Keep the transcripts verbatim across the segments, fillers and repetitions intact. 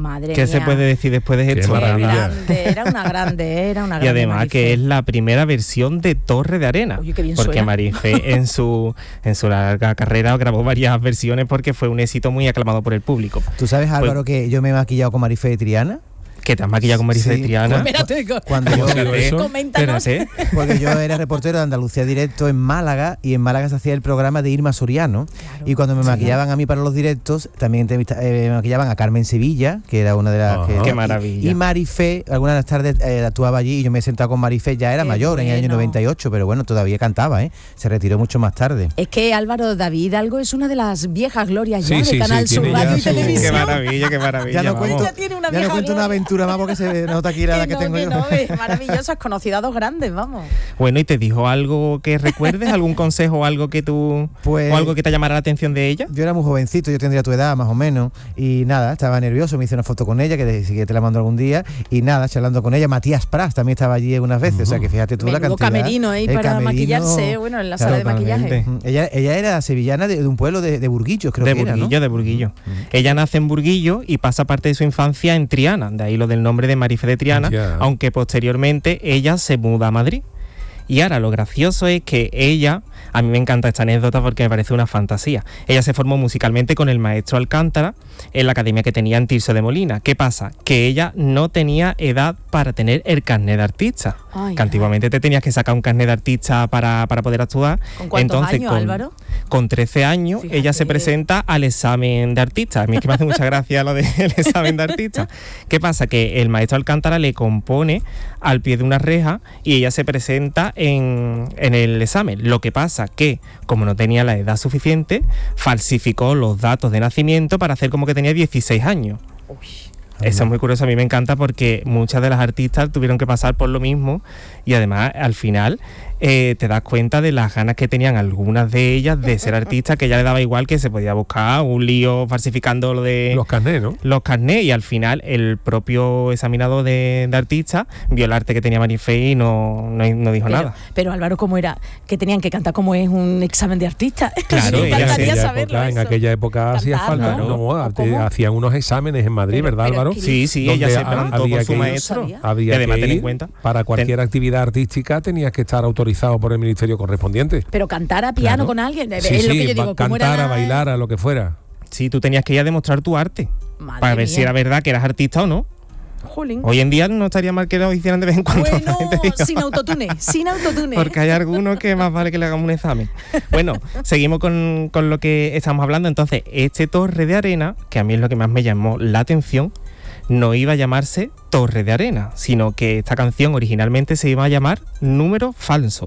Madre ¿Qué mía. se puede decir después de esto? Qué grande, era una grande, era una grande. Y además Marifé. que es la primera versión de Torre de Arena. Oye, qué bien porque suena. Marifé en su en su larga carrera grabó varias versiones porque fue un éxito muy aclamado por el público. ¿Tú sabes, Álvaro, pues, que yo me he maquillado con Marifé de Triana? ¿Que te has maquillado con Marifé Sí. de Triana? Espérate, Cuando yo, coméntanos. Espérate. porque yo era reportero de Andalucía Directo en Málaga, y en Málaga se hacía el programa de Irma Soriano, Claro, y cuando me sí. maquillaban a mí para los directos, también entrevista- eh, me maquillaban a Carmen Sevilla, que era una de las... Ajá. que- Qué y- maravilla. Y Marifé, algunas de las tardes eh, actuaba allí, y yo me he sentado con Marifé, ya era Qué mayor, en el año bueno. noventa y ocho, pero bueno, todavía cantaba, ¿eh? Se retiró mucho más tarde. Es que Álvaro David Hidalgo es una de las viejas glorias ya Sí, de sí, Canal sí, Sur tiene Radio ya y su- Qué Televisión. maravilla, qué maravilla. Ya no vamos. cuento, Ya tiene una ya no vieja cuento una gloria. aventura más porque se nota aquí la edad que no, tengo que yo. no, es maravilloso, has conocido a dos grandes, vamos. Bueno, ¿y te dijo algo que recuerdes? ¿Algún consejo o algo que tú Pues- o algo que te llamara la atención de ella? Yo era muy jovencito, yo tendría tu edad más o menos, y nada, estaba nervioso, me hice una foto con ella, que de- que te la mando algún día, y nada, charlando con ella. Matías Prats también estaba allí algunas veces, o sea que fíjate tú la Menudo cantidad. camerino ahí el para camerino, maquillarse, bueno, en la sala de totalmente. maquillaje. Mm, Ella, ella era sevillana de, de un pueblo de, de Burguillos, creo de que era, ¿no? Burguillo, de Burguillo. Ella nace en Burguillo y pasa parte de su infancia en Triana, de ahí lo del nombre de Marifé de Triana, Ya. aunque posteriormente ella se muda a Madrid. Y ahora lo gracioso es que ella, a mí me encanta esta anécdota porque me parece una fantasía. Ella se formó musicalmente con el maestro Alcántara en la academia que tenía en Tirso de Molina. ¿Qué pasa? Que ella no tenía edad para tener el carnet de artista. Ay, que antiguamente te tenías que sacar un carnet de artista para, para poder actuar. ¿Con cuántos Entonces, años, con, Álvaro? Con trece años, Fíjate. ella se presenta al examen de artista. A mí es que me hace mucha gracia lo del examen de artista. ¿Qué pasa? Que el maestro Alcántara le compone al pie de una reja y ella se presenta en, en el examen. Lo que pasa que, como no tenía la edad suficiente, falsificó los datos de nacimiento para hacer como que tenía dieciséis años. Eso es muy curioso, a mí me encanta porque muchas de las artistas tuvieron que pasar por lo mismo y además al final eh, te das cuenta de las ganas que tenían algunas de ellas de ser artistas, que ya le daba igual, que se podía buscar un lío falsificando lo de Los carnés, ¿no? los carnés, y al final el propio examinador de, de artistas vio el arte que tenía Marifé y no, no, no dijo Pero, nada. pero Álvaro, ¿cómo era? Que tenían que cantar como es un examen de artista. Claro, Me ella en encantaría aquella saberlo época, en eso. aquella época hacía Cantar, falta, ¿no? ¿no? ¿O Te- cómo? hacían unos exámenes en Madrid, Pero- ¿verdad, pero Álvaro? es que- Sí, sí, Donde ella se ha- plantó había con su que ir- maestro. sabía. Había Y además que ten en ir, cuenta, para cualquier actividad artística tenías que estar autorizado por el ministerio correspondiente. Pero cantar a piano Claro. con alguien, eh, Sí, es lo sí, que yo ba- digo. ¿Cómo cantar, era a la- bailar, a lo que fuera. Sí, tú tenías que ir a demostrar tu arte Madre para ver mía. si era verdad que eras artista o no. Jolín. Hoy en día no estaría mal que lo hicieran de vez en cuando. Bueno, también te digo. sin autotune, sin autotune. Porque hay algunos que más vale que le hagamos un examen. Bueno, seguimos con, con lo que estamos hablando. Entonces, este Torre de Arena, que a mí es lo que más me llamó la atención, no iba a llamarse Torre de Arena, sino que esta canción originalmente se iba a llamar Número Falso.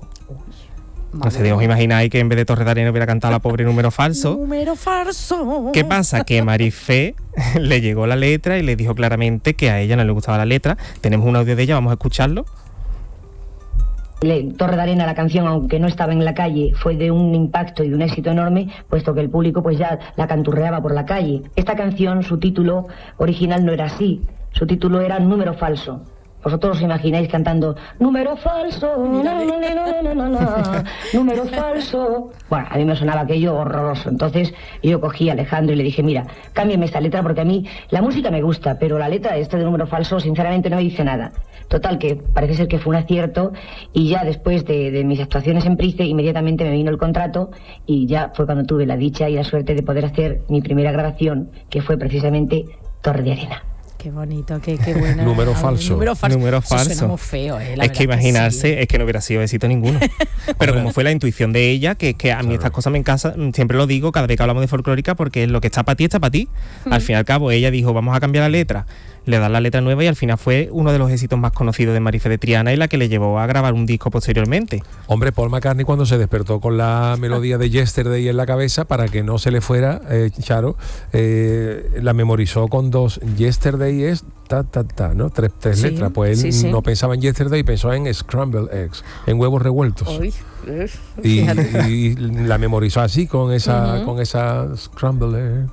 No sé, os imagináis que en vez de Torre de Arena hubiera cantado la pobre Número Falso. Número falso. ¿Qué pasa? Que Marifé le llegó la letra y le dijo claramente que a ella no le gustaba la letra. Tenemos un audio de ella, vamos a escucharlo. Le- Torre de Arena, la canción, aunque no estaba en la calle, fue de un impacto y de un éxito enorme, puesto que el público pues ya la canturreaba por la calle. Esta canción, su título original no era así, su título era Número Falso. Vosotros os imagináis cantando número falso, na, na, na, na, na, na, número falso. Bueno, a mí me sonaba aquello horroroso. Entonces yo cogí a Alejandro y le dije, mira, cámbiame esta letra porque a mí la música me gusta, pero la letra de este de número falso sinceramente no me dice nada. Total, que parece ser que fue un acierto y ya después de, de mis actuaciones en Price inmediatamente me vino el contrato y ya fue cuando tuve la dicha y la suerte de poder hacer mi primera grabación, que fue precisamente Torre de Arena. Qué bonito, qué, qué bueno. Número falso. Número falso. Número Eso falso. suena muy feo, eh, la Es verdad que imaginarse, sí. es que no hubiera sido éxito ninguno. Pero como fue la intuición de ella, que, que a mí estas cosas me encanta, siempre lo digo cada vez que hablamos de folclórica, porque es lo que está para ti, está para ti. Al fin y al cabo, ella dijo, vamos a cambiar la letra, le dan la letra nueva y al final fue uno de los éxitos más conocidos de Marifé de Triana y la que le llevó a grabar un disco posteriormente. Hombre, Paul McCartney cuando se despertó con la melodía de Yesterday en la cabeza, para que no se le fuera, eh, Charo, eh, la memorizó con dos. Yesterday es ta, ta, ta, ¿no? Tres, tres Sí, letras. Pues él sí, sí. no pensaba en Yesterday, pensó en Scrambled Eggs, en huevos revueltos. Uy, uf, Y, fíjate. y la memorizó así, con esa, Ujú. con esa Scrambled Eggs.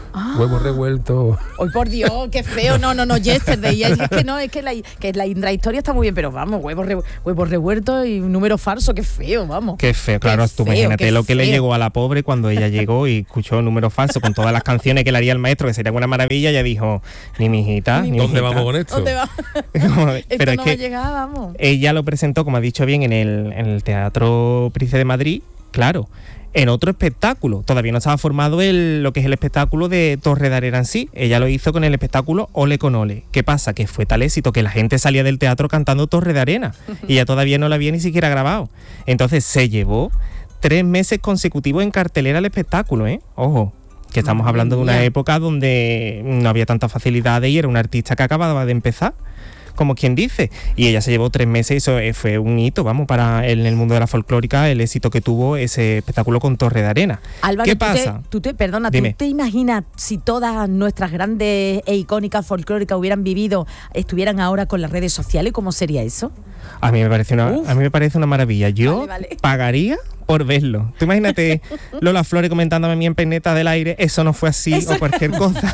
Ah. Huevos revueltos. ¡Ay, por Dios, qué feo! No, no, no, Yesterday. Es que no, es que la, que la intrahistoria está muy bien, pero vamos, huevos, re, huevos revueltos y un número falso, qué feo, vamos. Qué feo, claro, Qué tú feo, imagínate qué lo que le feo. llegó a la pobre cuando ella llegó y escuchó un número falso con todas las canciones que le haría el maestro, que sería una maravilla. Ella dijo, ni mi hijita, ni mi ¿Dónde hijita. vamos con esto? ¿Dónde va? Pero Esto es no que va a llegar, vamos. ella lo presentó, como ha dicho bien, en el, en el Teatro Príncipe de Madrid, claro, en otro espectáculo. Todavía no estaba formado el, lo que es el espectáculo de Torre de Arena en sí. Ella lo hizo con el espectáculo Ole con Ole. ¿Qué pasa? Que fue tal éxito que la gente salía del teatro cantando Torre de Arena y ella todavía no la había ni siquiera grabado. Entonces se llevó tres meses consecutivos en cartelera el espectáculo, ¿eh? Ojo, que estamos Madre hablando de una mía. época donde no había tantas facilidades y era una artista que acababa de empezar, como quien dice, y ella se llevó tres meses y eso eh, fue un hito, vamos, para el, en el mundo de la folclórica, el éxito que tuvo ese espectáculo con Torre de Arena. Álvaro, ¿Qué ¿tú te- pasa? Tú te, perdona, Dime. ¿tú te imaginas si todas nuestras grandes e icónicas folclóricas hubieran vivido, estuvieran ahora con las redes sociales? ¿Cómo sería eso? A mí me parece una, Uf. a mí me parece una maravilla. Yo Vale, vale. pagaría por verlo. Tú imagínate Lola Flores comentándome a mí en peineta del aire, eso no fue así, Eso- o cualquier cosa.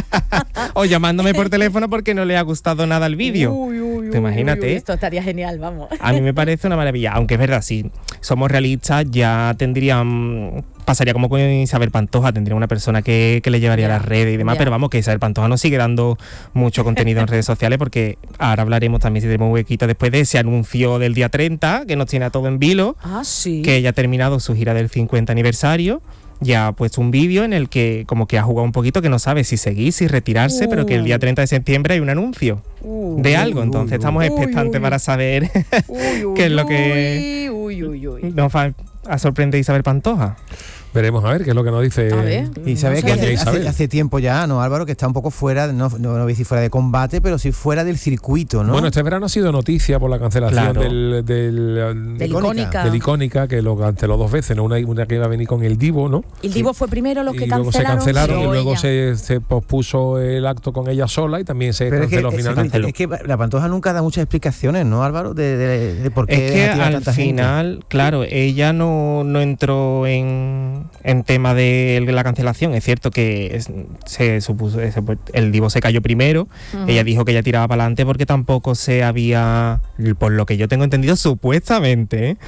O llamándome por teléfono porque no le ha gustado nada el vídeo. Uy, uy, Tú imagínate. uy, uy, esto estaría genial, vamos. A mí me parece una maravilla, aunque es verdad, si somos realistas ya tendrían, pasaría como con Isabel Pantoja, tendría una persona que, que le llevaría Ya, a las redes y demás, ya. pero vamos, que Isabel Pantoja nos sigue dando mucho contenido en redes sociales, porque ahora hablaremos también, si tenemos un huequito, después de ese anuncio del día treinta, que nos tiene a todo en vilo, Ah, sí. que ella ha terminado su gira del cincuenta aniversario. Ya ha puesto un vídeo en el que como que ha jugado un poquito, que no sabe si seguir, si retirarse, pero que el día treinta de septiembre hay un anuncio Uh, de algo, entonces uy, estamos uy, expectantes uy. para saber uy, uy, qué es lo que Uy, uy, uy. nos va a sorprender Isabel Pantoja. Veremos a ver qué es lo que nos dice. A ver. Y sabes No que sé. hace, Isabel. hace, hace tiempo ya, ¿no, Álvaro? Que está un poco fuera, no, no, no voy a decir fuera de combate, pero sí fuera del circuito, ¿no? Bueno, este verano ha sido noticia por la cancelación Claro. del, del, Del Icónica. icónica. del Icónica, que lo canceló dos veces, ¿no? Una, una que iba a venir con el Divo, ¿no? El Divo fue primero los que y luego se cancelaron. cancelaron y o luego ella. se, se pospuso el acto con ella sola y también se Pero es que, canceló es, finalmente. es que la Pantoja nunca da muchas explicaciones, ¿no, Álvaro? De, de, de por qué Es que ha tirado al tanta gente. final, claro, ella no, no entró en, en tema de la cancelación. Es cierto que es- se supuso, ese- el Divo se cayó primero. Ujú. Ella dijo que ella tiraba para adelante porque tampoco se había, por lo que yo tengo entendido, supuestamente, ¿eh?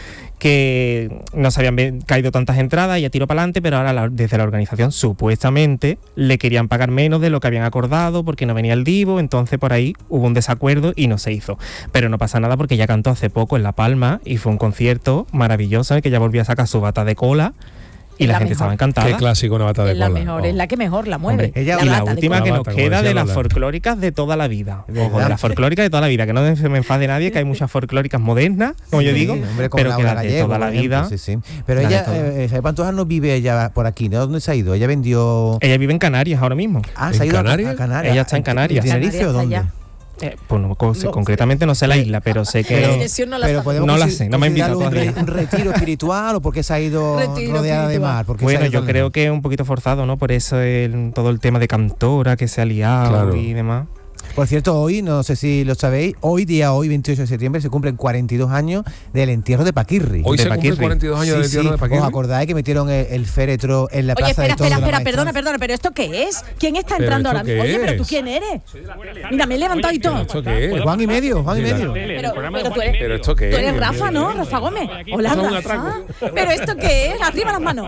que no se habían ve- caído tantas entradas, ella tiró para adelante, pero ahora la- desde la organización supuestamente le querían pagar menos de lo que habían acordado porque no venía el Divo, entonces por ahí hubo un desacuerdo y no se hizo. Pero no pasa nada porque ella cantó hace poco en La Palma y fue un concierto maravilloso en el que ella volvió a sacar su bata de cola y Es la, la gente mejor. estaba encantada. Qué clásico, una bata de Es la cola. mejor, Oh. es la que mejor la mueve. Hombre, Ella- y la bata de última cola. que La nos bata, como queda decía de las Lola. folclóricas de toda la vida. ¿Verdad? Ojo, de las folclóricas de toda la vida, que no se me enfade nadie, que hay muchas folclóricas modernas, como yo Sí, digo, hombre, como pero que Laura las de Gallego, toda la por ejemplo, vida. sí, sí. Pero las de ella, toda. eh, Isabel Pantoja no vive ella por aquí, ¿no? ¿Dónde se ha ido? Ella vendió... Ella vive en Canarias ahora mismo. Ah, ¿En se ha ido a- Canarias? a Canarias. Ella está en Canarias. ¿En Tenerife Canarias o está dónde? allá. Eh, pues no, co- No. concretamente no sé la isla, pero sé que... La dirección no la Pero sabe. podemos No la consi- sé, no me ha invitado considerarlo un, re- todavía. un retiro espiritual o porque se ha ido Retiro rodeada de espiritual. mar. ¿Por qué se ha Bueno, ido yo tan creo lejos? que es un poquito forzado, ¿no? Por eso el- todo el tema de cantora que se ha liado Claro. y demás. Por cierto, hoy, no sé si lo sabéis, hoy día hoy, veintiocho de septiembre, se cumplen cuarenta y dos años del entierro de Paquirri. Hoy de se cumplen Paquirri. cuarenta y dos años Sí, del entierro sí. de Paquirri. ¿Os acordáis que metieron el, el féretro en la Oye, plaza espera, de toros espera, de la espera, Maestranza? perdona, perdona, pero ¿esto qué es? ¿Quién está ¿Pero entrando esto ahora mismo? qué Oye, pero tú es? quién eres. Mira, me he levantado y todo. ¿Esto qué es? Juan y medio, Juan y Mira. medio. Pero, pero tú eres, ¿Pero esto qué tú es? eres Dios Rafa, mío? ¿no? Rafa Gómez. Hola, Esto es un Rafa. atraco. ¿Pero esto qué es? Arriba las manos.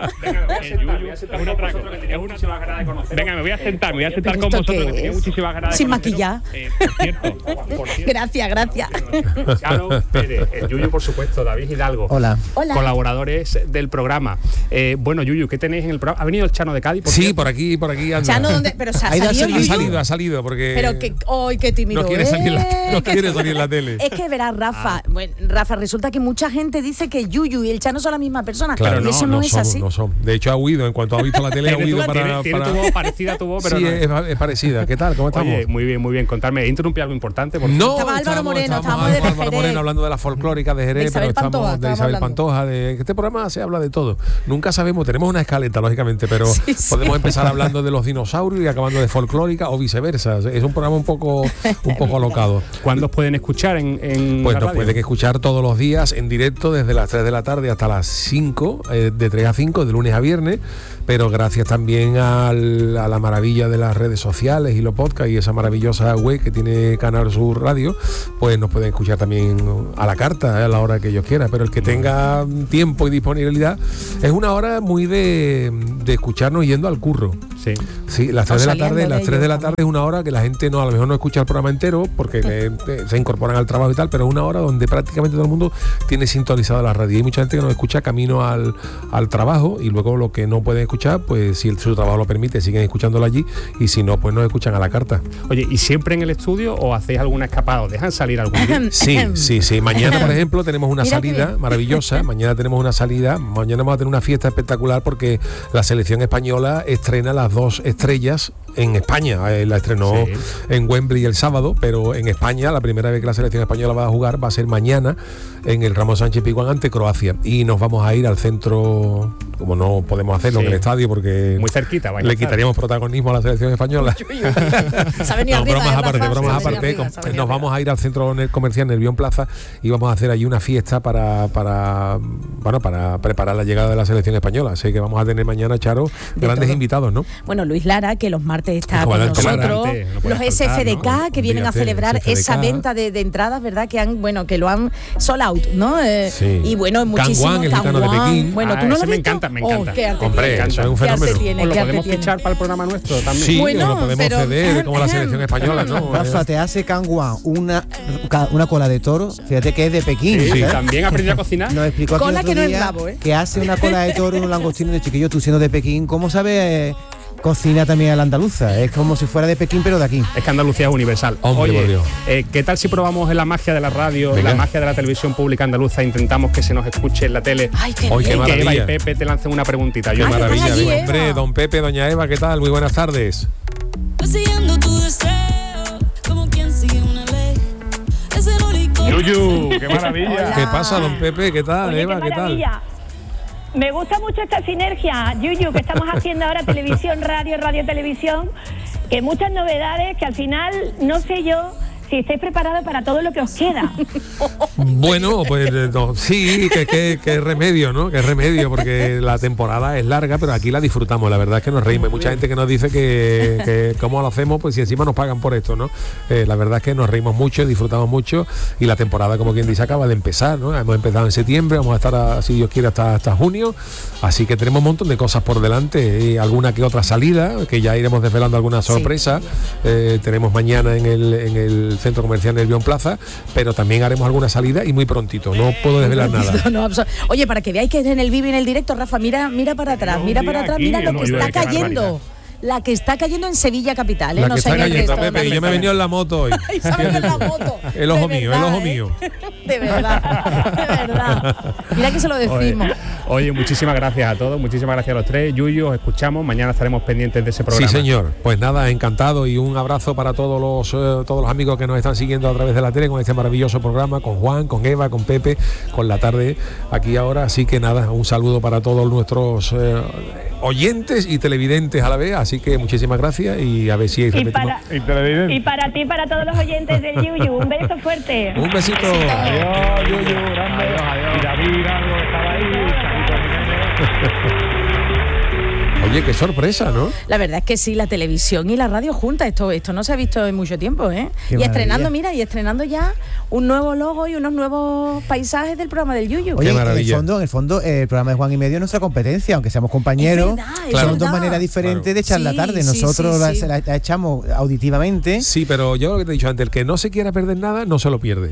Venga, me voy a sentar, me voy a sentar ¿Pero con esto vosotros, qué que tenía es? muchísimas ganas de Sin conoceros. maquillar. Eh, por cierto, por cierto, Gracias, gracias. Chano Pérez, el Yuyu, por supuesto, David Hidalgo. Hola. Hola. Colaboradores del programa. Eh, bueno, Yuyu, ¿qué tenéis en el programa? ¿Ha venido el Chano de Cádiz? Por Sí, cierto? por aquí, por aquí anda. Chano, ¿dónde? Pero se ha Ha ido a salido salir. Ha Yuyu. salido, ha salido, porque... Pero que, ¡ay, qué tímido! No quiere salir en la- es! no Que- quiere salir en la tele. Es que verás, Rafa, bueno, Rafa, resulta que mucha gente dice que Yuyu y el Chano son la misma persona. Claro, y no, eso no, no es son, así. no son. De hecho, ha huido. En cuanto ha visto la tele, ha Tiene huido tu- para... tiene- tiene para- tu voz parecida a tu voz, pero sí, no. es, es parecida. ¿Qué tal? ¿Cómo estamos? Oye, muy bien, muy bien contarme. He interrumpido algo importante. Porque No, Estaba Álvaro Moreno, estábamos de Álvaro Jerez. Moreno hablando de la folclórica de Jerez, De Isabel pero estamos Pantoja, de estábamos Isabel hablando. Pantoja, de este programa se habla de todo. Nunca sabemos, tenemos una escaleta, lógicamente, pero Sí, sí. podemos empezar hablando de los dinosaurios y acabando de folclórica o viceversa. Es un programa un poco, un poco alocado. ¿cuándo os pueden escuchar en, en Pues la nos radio? pueden escuchar todos los días en directo desde las tres de la tarde hasta las cinco, eh, de tres a cinco, de lunes a viernes, pero gracias también al, a la maravilla de las redes sociales y los podcasts y esa maravillosa web que tiene Canal Sur Radio, pues nos pueden escuchar también a la carta, eh, a la hora que ellos quieran, pero el que tenga tiempo y disponibilidad, es una hora muy de, de escucharnos yendo al curro. Sí. Sí, las O tres de la saliendo tarde, de las tres ello de la también. tarde es una hora que la gente no, a lo mejor no escucha el programa entero porque le- eh, se incorporan al trabajo y tal, pero es una hora donde prácticamente todo el mundo tiene sintonizada la radio. Hay mucha gente que nos escucha camino al, al trabajo y luego lo que no pueden escuchar, pues si el- su trabajo lo permite, siguen escuchándolo allí y si no, pues nos escuchan a la carta. Oye, ¿y siempre en el estudio o hacéis alguna escapada? ¿Os dejan salir algún día? Sí, sí, sí. Mañana, por ejemplo, tenemos una Mira qué salida bien. maravillosa. Mañana tenemos una salida. Mañana vamos a tener una fiesta espectacular porque la selección española estrena las dos estrellas en España. Eh, la estrenó Sí. en Wembley el sábado, pero en España la primera vez que la selección española va a jugar va a ser mañana en el Ramón Sánchez Pizjuán ante Croacia. Y nos vamos a ir al centro, como no podemos hacerlo Sí. en el estadio porque Muy cerquita, vais a le estar. quitaríamos protagonismo a la selección española. Se ha venido No, arriba, bromas ¿eh, aparte, Rafa? bromas Se ha venido aparte. arriba, com- se ha venido Nos arriba. vamos a ir al centro ne- comercial Nervión Plaza y vamos a hacer allí una fiesta para, para, bueno, para preparar la llegada de la selección española. Así que vamos a tener mañana, Charo, grandes todo. invitados, ¿no? Bueno, Luis Lara, que los martes está El con comandante nosotros, Lara. No puede los faltar, S F D K ¿no? que vienen a Dígate, celebrar S F D K. esa venta de, de entradas, ¿verdad? Que han, bueno, que lo han sold out, ¿no? Eh, Sí. Y bueno, Can muchísimo. Wan, el gitano de Wan. Pekín. Bueno, Ah, tú no lo ese has me visto? encanta, me Oh, encanta. qué arte Hombre, tiene. eso es un Qué arte fenómeno. tiene, ¿O lo qué arte podemos tiene. fichar para el programa nuestro también? Sí, Bueno, lo podemos pero- ceder como la selección española, ¿no? Rafa, te hace Kangwan una, ca- una cola de toro, fíjate que es de Pekín. Sí, ¿sabes? también aprendió a cocinar. Nos explicó aquí Cola el otro que no es día rabo, ¿eh? que hace una cola de toro y un langostino de chiquillo, tú siendo de Pekín, ¿cómo sabes eh, cocina también a la andaluza? Es como si fuera de Pekín, pero de aquí. Es que Andalucía es universal. Hombre, por Oye, Dios. eh, ¿qué tal si probamos en la magia de la radio, Venga. la magia de la televisión pública andaluza, intentamos que se nos escuche en la tele? Ay, qué Oye, bien. qué que Eva y maravilla. Pepe te lancen una preguntita. Qué Yo Ay, que maravilla. están allí, de- Hombre, Eva. don Pepe, doña Eva, ¿qué tal? Muy buenas tardes. Persiguiendo tu deseo, como quien sigue una ley. Es el único. Yuyu, qué maravilla. ¿Qué pasa, don Pepe? ¿Qué tal, Oye, Eva? qué ¿Qué tal? maravilla. Me gusta mucho esta sinergia, Yuyu, que estamos haciendo ahora, televisión, radio, radio, televisión, que muchas novedades que al final no sé yo si estáis preparados para todo lo que os queda. Bueno, pues eh, no, sí, que, que, que remedio, ¿no? Que remedio, porque la temporada es larga, pero aquí la disfrutamos, la verdad es que nos reímos. Hay mucha gente que nos dice que, que cómo lo hacemos, pues si encima nos pagan por esto, ¿no? Eh, la verdad es que nos reímos mucho, disfrutamos mucho y la temporada, como quien dice, acaba de empezar, ¿no? Hemos empezado en septiembre, vamos a estar, a- si Dios quiere, hasta, hasta junio, así que tenemos un montón de cosas por delante y alguna que otra salida, que ya iremos desvelando alguna sorpresa. Eh, tenemos mañana en el, en el Centro Comercial Nervión Plaza, pero también haremos alguna salida y muy prontito, no puedo desvelar nada. No, no, absol- Oye, para que veáis que es en el vivo y en el directo, Rafa, mira, mira para atrás, No, mira mira para atrás, aquí, mira lo no, que yo, está qué cayendo. barbaridad. La que está cayendo en Sevilla capital, ¿eh? La no que sé está en el cayendo, resto, Pepe, que yo me he venido en la moto hoy. Ay, se ha venido en la moto. El ojo De mío, verdad, el ojo ¿eh? mío. De verdad, de verdad. Mira que se lo Oye, decimos. oye, muchísimas gracias a todos, muchísimas gracias a los tres. Yuyu, os escuchamos, mañana estaremos pendientes de ese programa. Sí, señor. Pues nada, encantado y un abrazo para todos los eh, todos los amigos que nos están siguiendo a través de la tele con este maravilloso programa, con Juan, con Eva, con Pepe, con la tarde aquí ahora. Así que nada, un saludo para todos nuestros eh, oyentes y televidentes a la vez. Así que muchísimas gracias y a ver si Y repetimos. para, y para ti, para todos los oyentes del Yuyu, un beso fuerte. Un besito. Adiós, Yuyu, grande. Adiós, adiós. Y David, algo, estaba ahí. Oye, qué sorpresa, ¿no? La verdad es que sí, la televisión y la radio juntas, esto, esto no se ha visto en mucho tiempo, ¿eh? Qué y estrenando, maravilla. mira, y estrenando ya un nuevo logo y unos nuevos paisajes del programa del Yuyu. Oye, en el maravilla. fondo, en el fondo, eh, el programa de Juan y Medio es nuestra competencia, aunque seamos compañeros, Es verdad, es son verdad. dos maneras diferentes Claro. de echar la Sí, tarde. sí, Nosotros sí, la, sí. la- la echamos auditivamente. Sí, pero yo lo que te he dicho antes, el que no se quiera perder nada, no se lo pierde.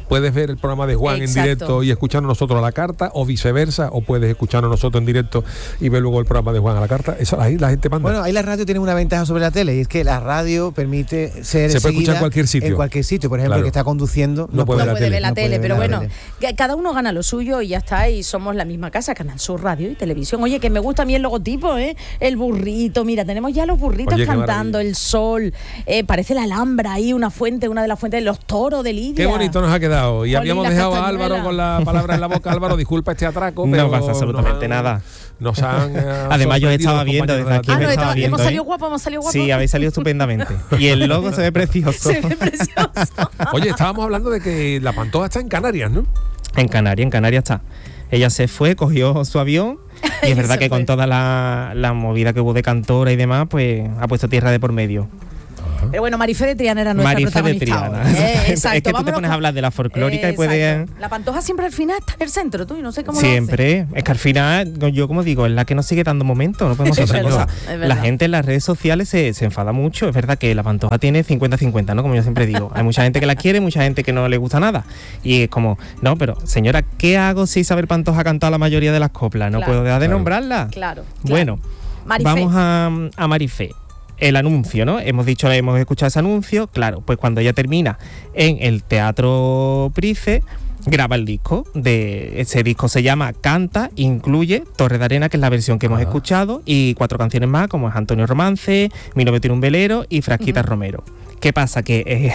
puedes ver el programa de Juan Exacto. en directo y escucharnos nosotros a la carta, o viceversa, o puedes escucharnos nosotros en directo y ver luego el programa de Juan a la carta. Eso ahí la gente manda. Bueno, ahí la radio tiene una ventaja sobre la tele, y es que la radio permite ser Se puede escuchar en cualquier sitio. En cualquier sitio. Por ejemplo, Claro. el que está conduciendo No puede No la puede tele. ver la No tele, puede ver pero la bueno, tele. que cada uno gana lo suyo y ya está, y somos la misma casa, Canal Sur Radio y Televisión. Oye, que me gusta a mí el logotipo, ¿eh? El burrito, mira, tenemos ya los burritos Oye, qué cantando, maravilla. el sol, eh, parece la Alhambra ahí, una fuente, una de las fuentes de los toros de Lidia. Qué bonito nos ha quedado. Y Jolín, habíamos las dejado a castañuelas. Álvaro con la palabra en la boca. Álvaro, disculpa este atraco, No pero pasa absolutamente nos han- nada. Nos han eh, Además, yo sorprendido estaba los viendo compañeros desde de aquí, la Ah, me no, tele. estaba estaba- viendo, hemos salido ¿eh? guapos, hemos salido guapos. Sí, habéis salido estupendamente. Y el logo se ve precioso. Se ve precioso. Oye, estábamos hablando de que la Pantoja está en Canarias, ¿no? En Canarias, en Canarias está. Ella se fue, cogió su avión y Y es verdad se que fue. con toda la, la movida que hubo de cantora y demás, pues ha puesto tierra de por medio. Pero bueno, Marifé de Triana era nuestra Marifé de protagonista Triana. hoy, ¿eh? Es Exacto. que tú te Vámonos pones con- a hablar de la folclórica y puedes... Exacto. La Pantoja siempre al final está en el centro, tú, y no sé cómo Siempre, es que al final, yo como digo, es la que nos sigue dando momento, no podemos Es hacer verdad, cosas. es La verdad. gente en las redes sociales se, se enfada mucho, es verdad que la Pantoja tiene cincuenta cincuenta, ¿no? Como yo siempre digo, hay mucha gente que la quiere, mucha gente que no le gusta nada. Y es como, no, pero señora, ¿qué hago si Isabel Pantoja ha cantado la mayoría de las coplas? No Claro. puedo dejar de Claro. nombrarla. Claro, claro. Bueno, Marifé. vamos a, a Marifé. El anuncio, ¿no? Hemos dicho, hemos escuchado ese anuncio. Claro, pues cuando ella termina en el Teatro Price, graba el disco. De ese disco se llama Canta, incluye Torre de Arena, que es la versión que hemos Ah. escuchado, y cuatro canciones más, como es Antonio Romance, Mi novio tiene un velero y Frasquita Romero. ¿Qué pasa? Que eh,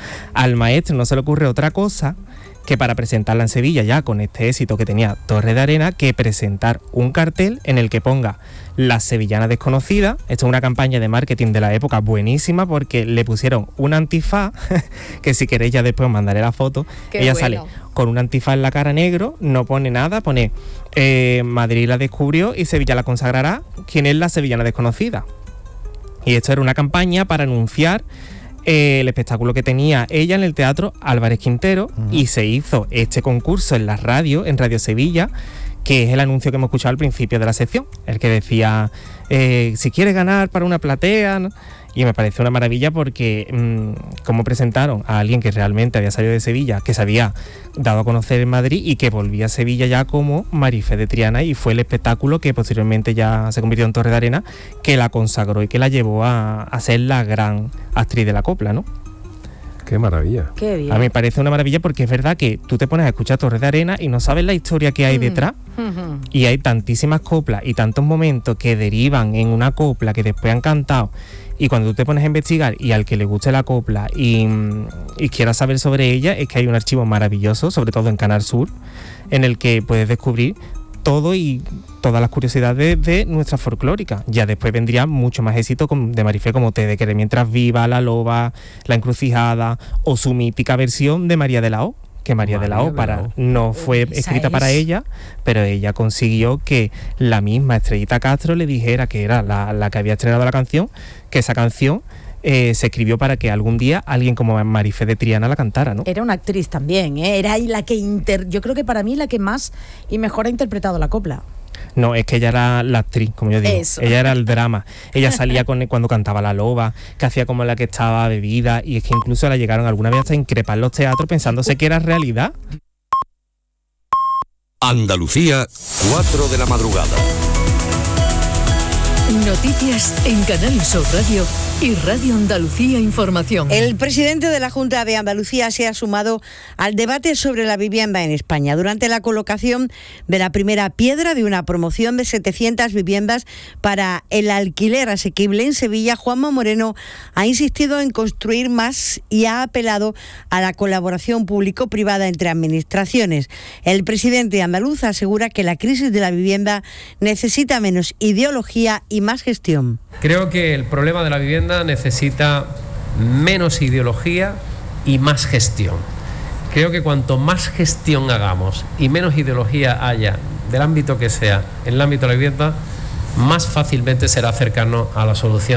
al maestro no se le ocurre otra cosa que para presentarla en Sevilla, ya con este éxito que tenía Torre de Arena, que presentar un cartel en el que ponga La Sevillana Desconocida. Esto es una campaña de marketing de la época buenísima, porque le pusieron un antifaz, que si queréis ya después os mandaré la foto. Qué Ella bueno. sale con un antifaz en la cara negro, no pone nada, pone eh, Madrid la descubrió y Sevilla la consagrará. ¿Quién es la Sevillana Desconocida? Y esto era una campaña para anunciar eh, el espectáculo que tenía ella en el Teatro Álvarez Quintero, y se hizo este concurso en la radio, en Radio Sevilla, que es el anuncio que hemos escuchado al principio de la sección, el que decía, eh, si quieres ganar para una platea, ¿no? Y me parece una maravilla porque mmm, como presentaron a alguien que realmente había salido de Sevilla, que se había dado a conocer en Madrid y que volvía a Sevilla ya como Marifé de Triana, y fue el espectáculo que posteriormente ya se convirtió en Torre de Arena, que la consagró y que la llevó a, a ser la gran actriz de la copla, ¿no? Qué maravilla. Qué bien. A mí me parece una maravilla porque es verdad que tú te pones a escuchar Torre de Arena y no sabes la historia que hay Mm. detrás. Ujú. Y hay tantísimas coplas y tantos momentos que derivan en una copla que después han cantado. Y cuando tú te pones a investigar, y al que le guste la copla y, y quiera saber sobre ella, es que hay un archivo maravilloso, sobre todo en Canal Sur, en el que puedes descubrir todo y todas las curiosidades de nuestra folclórica. Ya después vendría mucho más éxito con- de Marifé, como Te de querer mientras viva, La loba, La encrucijada, o su mítica versión de María de la O, que María, de la María O de para, la O. no fue Esa escrita para es. ella, pero ella consiguió que la misma Estrellita Castro le dijera, que era la, la que había estrenado la canción, que esa canción eh, se escribió para que algún día alguien como Marifé de Triana la cantara, ¿no? Era una actriz también, ¿eh? Era ahí la que inter... yo creo que para mí la que más y mejor ha interpretado la copla. No, es que ella era la actriz, como yo digo. Eso. Ella era el drama. Ella salía con cuando cantaba La loba, que hacía como la que estaba bebida, y es que incluso la llegaron alguna vez hasta a increpar los teatros pensándose que era realidad. Andalucía, cuatro de la madrugada. Noticias en Canal Sur Radio y Radio Andalucía Información. El presidente de la Junta de Andalucía se ha sumado al debate sobre la vivienda en España durante la colocación de la primera piedra de una promoción de setecientas viviendas para el alquiler asequible en Sevilla. Juanma Moreno ha insistido en construir más y ha apelado a la colaboración público-privada entre administraciones. El presidente andaluz asegura que la crisis de la vivienda necesita menos ideología y más gestión. Creo que el problema de la vivienda necesita menos ideología y más gestión. Creo que cuanto más gestión hagamos y menos ideología haya, del ámbito que sea, en el ámbito de la vivienda, más fácilmente será acercarnos a la solución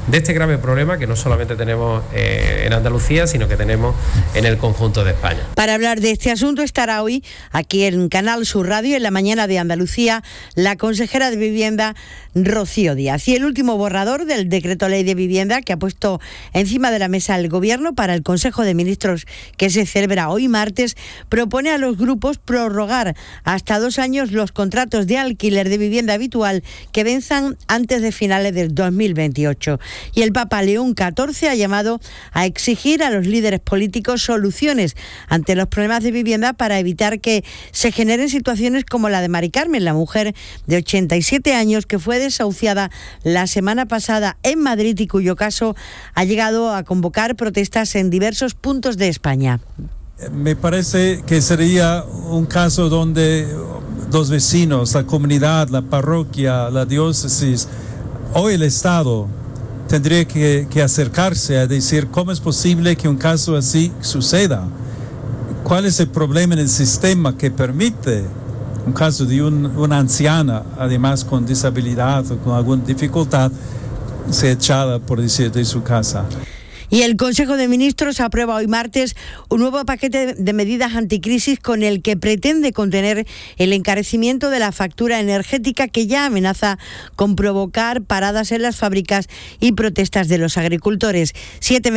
de este grave problema que no solamente tenemos eh, en Andalucía, sino que tenemos en el conjunto de España. Para hablar de este asunto estará hoy aquí en Canal Sur Radio, en la mañana de Andalucía, la consejera de Vivienda, Rocío Díaz. Y el último borrador del decreto ley de vivienda que ha puesto encima de la mesa el Gobierno para el Consejo de Ministros que se celebra hoy martes, propone a los grupos prorrogar hasta dos años los contratos de alquiler de vivienda habitual que venzan antes de finales del dos mil veintiocho. Y el Papa León catorce ha llamado a exigir a los líderes políticos soluciones ante los problemas de vivienda para evitar que se generen situaciones como la de Mari Carmen, la mujer de ochenta y siete años que fue desahuciada la semana pasada en Madrid y cuyo caso ha llegado a convocar protestas en diversos puntos de España. Me parece que sería un caso donde los vecinos, la comunidad, la parroquia, la diócesis o el Estado tendría que, que acercarse a decir cómo es posible que un caso así suceda. ¿Cuál es el problema en el sistema que permite un caso de un, una anciana, además con disabilidad o con alguna dificultad, ser echada, por decir, de su casa? Y el Consejo de Ministros aprueba hoy martes un nuevo paquete de medidas anticrisis con el que pretende contener el encarecimiento de la factura energética que ya amenaza con provocar paradas en las fábricas y protestas de los agricultores. Siete